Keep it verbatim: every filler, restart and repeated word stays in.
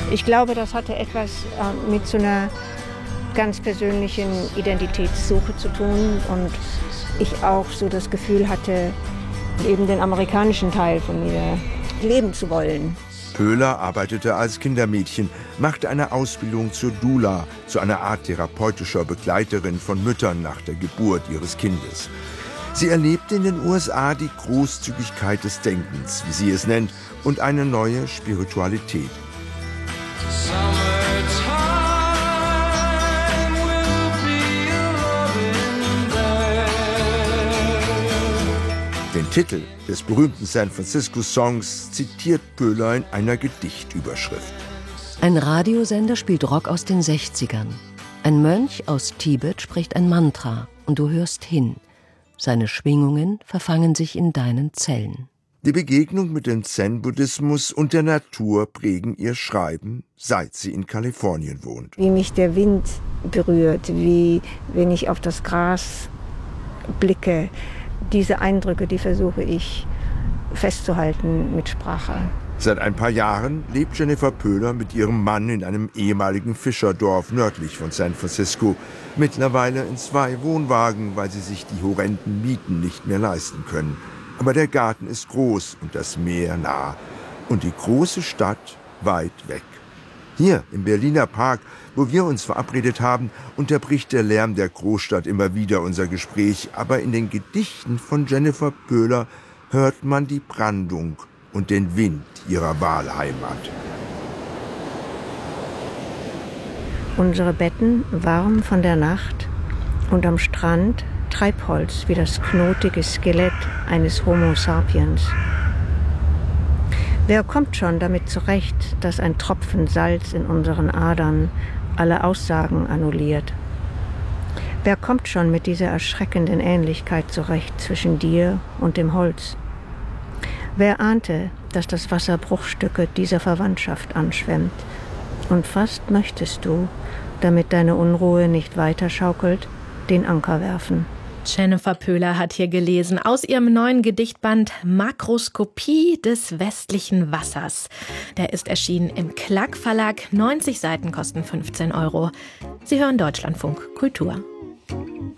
Ich glaube, das hatte etwas äh, mit so einer ganz persönlichen Identitätssuche zu tun und ich auch so das Gefühl hatte, eben den amerikanischen Teil von mir leben zu wollen. Pöhler arbeitete als Kindermädchen, machte eine Ausbildung zur Doula, zu einer Art therapeutischer Begleiterin von Müttern nach der Geburt ihres Kindes. Sie erlebte in den U S A die Großzügigkeit des Denkens, wie sie es nennt, und eine neue Spiritualität. Den Titel des berühmten San Francisco-Songs zitiert Pöhler in einer Gedichtüberschrift. Ein Radiosender spielt Rock aus den sechzigern. Ein Mönch aus Tibet spricht ein Mantra und du hörst hin. Seine Schwingungen verfangen sich in deinen Zellen. Die Begegnung mit dem Zen-Buddhismus und der Natur prägen ihr Schreiben, seit sie in Kalifornien wohnt. Wie mich der Wind berührt, wie wenn ich auf das Gras blicke. Diese Eindrücke, die versuche ich festzuhalten mit Sprache. Seit ein paar Jahren lebt Jennifer Pöhler mit ihrem Mann in einem ehemaligen Fischerdorf nördlich von San Francisco. Mittlerweile in zwei Wohnwagen, weil sie sich die horrenden Mieten nicht mehr leisten können. Aber der Garten ist groß und das Meer nah. Und die große Stadt weit weg. Hier im Berliner Park, wo wir uns verabredet haben, unterbricht der Lärm der Großstadt immer wieder unser Gespräch. Aber in den Gedichten von Jennifer Pöhler hört man die Brandung und den Wind ihrer Wahlheimat. Unsere Betten warm von der Nacht und am Strand Treibholz wie das knotige Skelett eines Homo sapiens. Wer kommt schon damit zurecht, dass ein Tropfen Salz in unseren Adern alle Aussagen annulliert? Wer kommt schon mit dieser erschreckenden Ähnlichkeit zurecht zwischen dir und dem Holz? Wer ahnte, dass das Wasser Bruchstücke dieser Verwandtschaft anschwemmt? Und fast möchtest du, damit deine Unruhe nicht weiter schaukelt, den Anker werfen. Jennifer Pöhler hat hier gelesen aus ihrem neuen Gedichtband Makroskopie des westlichen Wassers. Der ist erschienen im Klack Verlag. neunzig Seiten kosten fünfzehn Euro. Sie hören Deutschlandfunk Kultur.